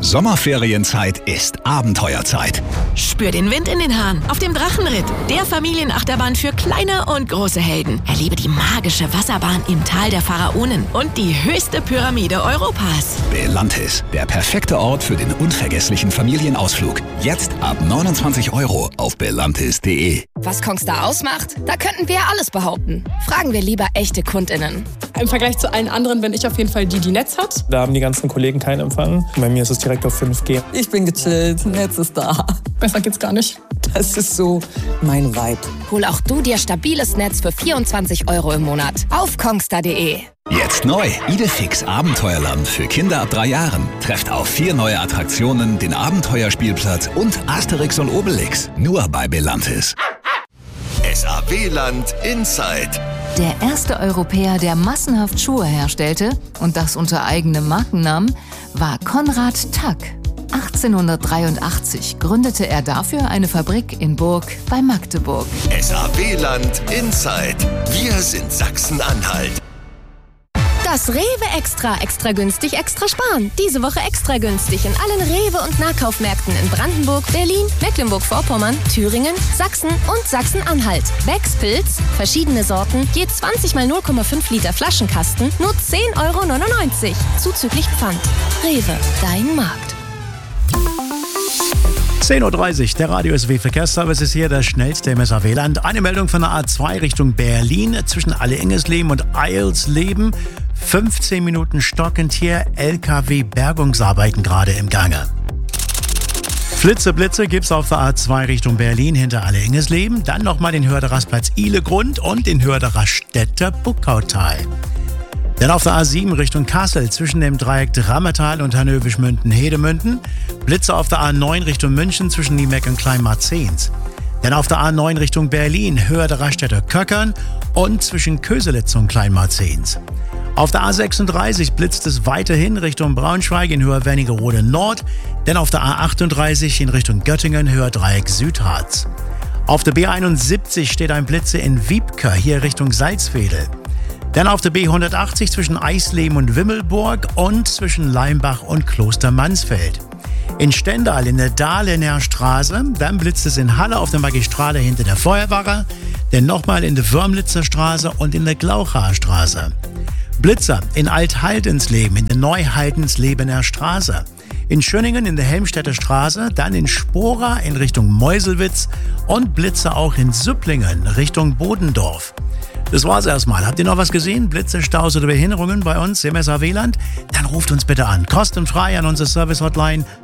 Sommerferienzeit ist Abenteuerzeit. Spür den Wind in den Haaren auf dem Drachenritt, der Familienachterbahn für kleine und große Helden. Erlebe die magische Wasserbahn im Tal der Pharaonen und die höchste Pyramide Europas. Belantis, der perfekte Ort für den unvergesslichen Familienausflug. Jetzt ab 29 € auf belantis.de. Was Kongstar ausmacht? Da könnten wir alles behaupten. Fragen wir lieber echte KundInnen. Im Vergleich zu allen anderen bin ich auf jeden Fall die Netz hat. Da haben die ganzen Kollegen keinen Empfang. Bei mir ist es direkt auf 5G. Ich bin gechillt, Netz ist da. Besser geht's gar nicht. Das ist so mein Vibe. Hol auch du dir stabiles Netz für 24 € im Monat auf kongstar.de. Jetzt neu. Idefix Abenteuerland für Kinder ab 3 Jahren. Trefft auf 4 neue Attraktionen, den Abenteuerspielplatz und Asterix und Obelix. Nur bei Belantis. SAW-Land Inside. Der erste Europäer, der massenhaft Schuhe herstellte, und das unter eigenem Markennamen, war Konrad Tack. 1883 gründete er dafür eine Fabrik in Burg bei Magdeburg. SAW-Land Inside. Wir sind Sachsen-Anhalt. Das Rewe extra günstig, extra sparen. Diese Woche extra günstig in allen Rewe- und Nahkaufmärkten in Brandenburg, Berlin, Mecklenburg-Vorpommern, Thüringen, Sachsen und Sachsen-Anhalt. Becks Pilz, verschiedene Sorten, je 20 mal 0,5 Liter Flaschenkasten, nur 10,99 € zuzüglich Pfand. Rewe, dein Markt. 10:30 Uhr, der Radio SW Verkehrsservice ist hier, das schnellste im SAW-Land. Eine Meldung von der A2 Richtung Berlin zwischen Alle-Ingesleben und Eilsleben. 15 Minuten stockend hier, LKW-Bergungsarbeiten gerade im Gange. Blitze gibt's auf der A2 Richtung Berlin hinter Alle-Ingesleben. Dann nochmal den Hörderastplatz Ihlegrund und den Hörderaststädter Buckautal. Dann auf der A7 Richtung Kassel zwischen dem Dreieck Drammertal und Hannöwisch-Münden-Hedemünden. Blitze auf der A9 Richtung München zwischen Niemeck und Kleinmarzehns. Dann auf der A9 Richtung Berlin, Höhe der Raststätter Köckern und zwischen Köselitz und Kleinmarzehns. Auf der A36 blitzt es weiterhin Richtung Braunschweig in Höhe Wernigerode Nord. Dann auf der A38 in Richtung Göttingen, Höhe Dreieck Südharz. Auf der B71 steht ein Blitze in Wiebke, hier Richtung Salzwedel. Dann auf der B180 zwischen Eisleben und Wimmelburg und zwischen Leimbach und Kloster Mansfeld. In Stendal in der Dahlener Straße, dann blitzt es in Halle auf der Magistrale hinter der Feuerwache, dann nochmal in der Würmlitzer Straße und in der Glauchaer Straße. Blitzer in Alt-Haldensleben in der Neu-Haldenslebener Straße. In Schönningen in der Helmstedter Straße, dann in Spora in Richtung Meuselwitz und Blitze auch in Süpplingen Richtung Bodendorf. Das war's erstmal. Habt ihr noch was gesehen? Blitze, Staus oder Behinderungen bei uns im SAW-Land? Dann ruft uns bitte an. Kostenfrei an unsere Service-Hotline